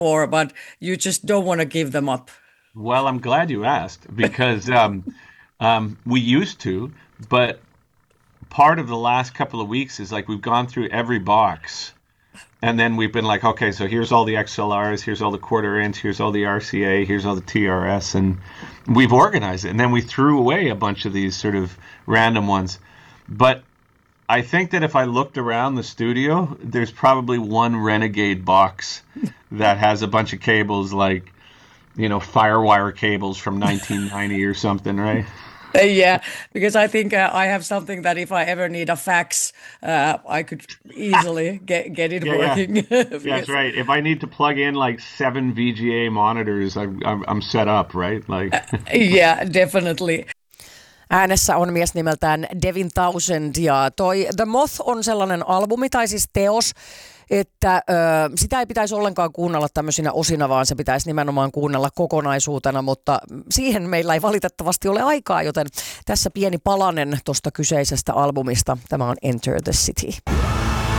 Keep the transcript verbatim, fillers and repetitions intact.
for, but you just don't want to give them up. Well, I'm glad you asked because um, um, we used to, but part of the last couple of weeks is like we've gone through every box and then we've been like, okay, so here's all the X L Rs, here's all the quarter inch, here's all the R C A, here's all the T R S, and we've organized it. And then we threw away a bunch of these sort of random ones. But I think that if I looked around the studio, there's probably one Renegade box that has a bunch of cables like, you know, Firewire cables from nineteen ninety or something, right? Uh, yeah, because I think uh, I have something that if I ever need a fax, uh, I could easily get get it Yeah, yeah. working. Yeah, that's Because right. If I need to plug in like seven V G A monitors, I'm, I'm, I'm set up, right? Like, yeah, definitely. Äänessä on mies nimeltään Devin Townsend ja toi The Moth on sellainen albumi tai siis teos, että ö, sitä ei pitäisi ollenkaan kuunnella tämmöisinä osina, vaan se pitäisi nimenomaan kuunnella kokonaisuutena, mutta siihen meillä ei valitettavasti ole aikaa, joten tässä pieni palanen tuosta kyseisestä albumista. Tämä on Enter the City.